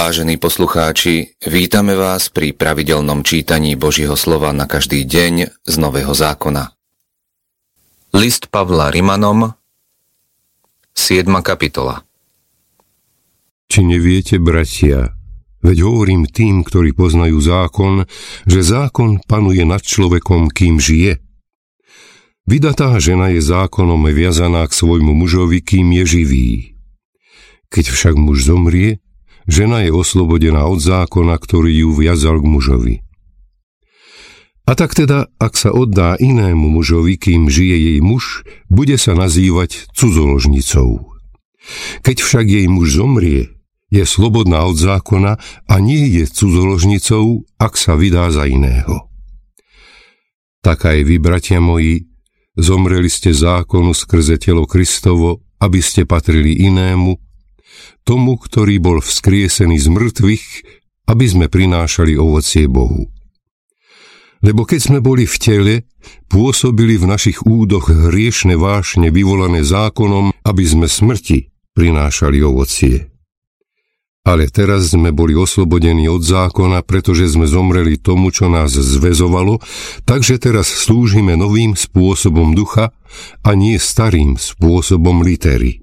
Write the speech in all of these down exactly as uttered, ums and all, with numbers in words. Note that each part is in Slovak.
Vážení poslucháči, vítame vás pri pravidelnom čítaní Božieho slova na každý deň z Nového zákona. List Pavla Rimanom, siedma kapitola. Či neviete, bratia, veď hovorím tým, ktorí poznajú zákon, že zákon panuje nad človekom, kým žije. Vydatá žena je zákonom viazaná k svojmu mužovi, kým je živý. Keď však muž zomrie, žena je oslobodená od zákona, ktorý ju viazal k mužovi. A tak teda, ak sa oddá inému mužovi, kým žije jej muž, bude sa nazývať cudzoložnicou. Keď však jej muž zomrie, je slobodná od zákona a nie je cudzoložnicou, ak sa vydá za iného. Tak aj vy, bratia moji, zomreli ste zákonu skrze telo Kristovo, aby ste patrili inému, tomu, ktorý bol vzkriesený z mŕtvych, aby sme prinášali ovocie Bohu. Lebo keď sme boli v tele, pôsobili v našich údoch hriešne vášne vyvolané zákonom, aby sme smrti prinášali ovocie. Ale teraz sme boli oslobodení od zákona, pretože sme zomreli tomu, čo nás zväzovalo, takže teraz slúžime novým spôsobom ducha a nie starým spôsobom litery.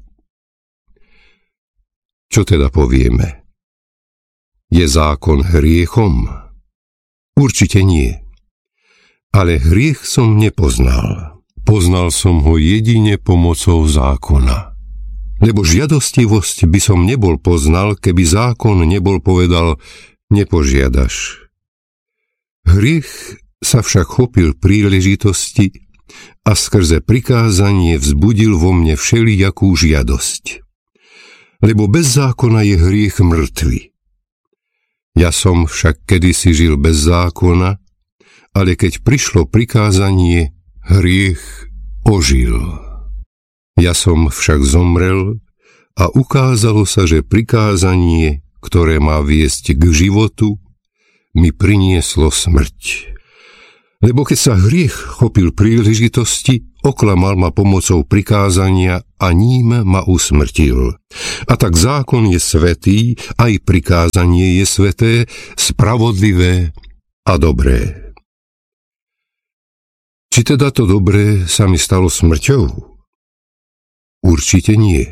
Čo teda povieme? Je zákon hriechom? Určite nie. Ale hriech som nepoznal. Poznal som ho jedine pomocou zákona. Lebo žiadostivosť by som nebol poznal, keby zákon nebol povedal nepožiadaš. Hriech sa však chopil príležitosti a skrze prikázanie vzbudil vo mne všelijakú žiadosť. Lebo bez zákona je hriech mŕtvy. Ja som však kedysi žil bez zákona, ale keď prišlo prikázanie, hriech ožil. Ja som však zomrel a ukázalo sa, že prikázanie, ktoré má viesť k životu, mi prinieslo smrť. Lebo keď sa hriech chopil príležitosti, oklamal ma pomocou prikázania a ním ma usmrtil. A tak zákon je svätý, aj prikázanie je sväté, spravodlivé a dobré. Či teda to dobré sa mi stalo smrťou? Určite nie.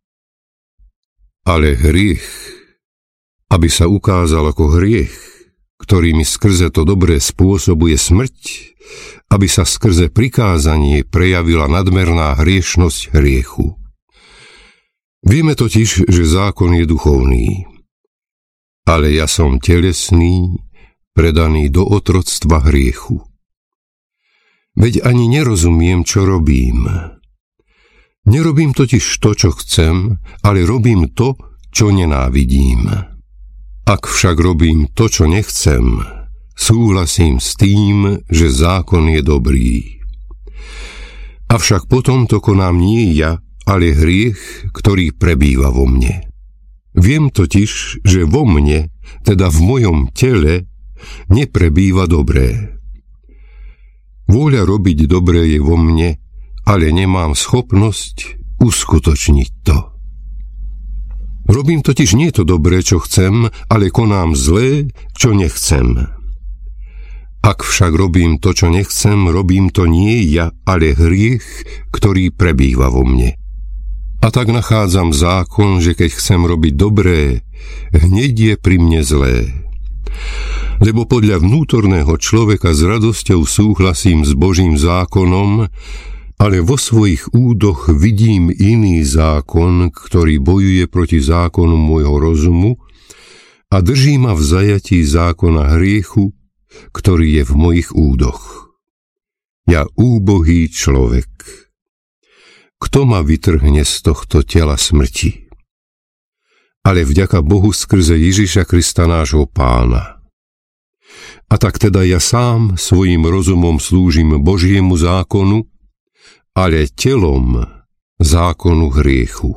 Ale hriech, aby sa ukázal ako hriech, ktorý mi skrze to dobré spôsobuje smrť, aby sa skrze prikázanie prejavila nadmerná hriešnosť hriechu. Vieme totiž, že zákon je duchovný, ale ja som telesný, predaný do otroctva hriechu. Veď ani nerozumiem, čo robím. Nerobím totiž to, čo chcem, ale robím to, čo nenávidím. Ak však robím to, čo nechcem, súhlasím s tým, že zákon je dobrý. Avšak potom to konám nie ja, ale hriech, ktorý prebýva vo mne. Viem totiž, že vo mne, teda v mojom tele, neprebýva dobré. Vôľa robiť dobré je vo mne, ale nemám schopnosť uskutočniť to. Robím totiž nie to dobré, čo chcem, ale konám zlé, čo nechcem. Ak však robím to, čo nechcem, robím to nie ja, ale hriech, ktorý prebýva vo mne. A tak nachádzam zákon, že keď chcem robiť dobré, hneď je pri mne zlé. Lebo podľa vnútorného človeka s radosťou súhlasím s Božím zákonom, ale vo svojich údoch vidím iný zákon, ktorý bojuje proti zákonu môjho rozumu a drží ma v zajatí zákona hriechu, ktorý je v mojich údoch. Ja úbohý človek. Kto ma vytrhne z tohto tela smrti? Ale vďaka Bohu skrze Ježiša Krista nášho Pána. A tak teda ja sám svojim rozumom slúžim Božiemu zákonu, ale telom zákonu hriechu.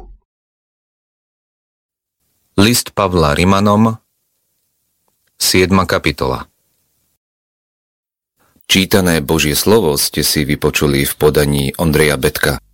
List Pavla Rimanom, siedma kapitola. Čítané Božie slovo ste si vypočuli v podaní Ondreja Betka.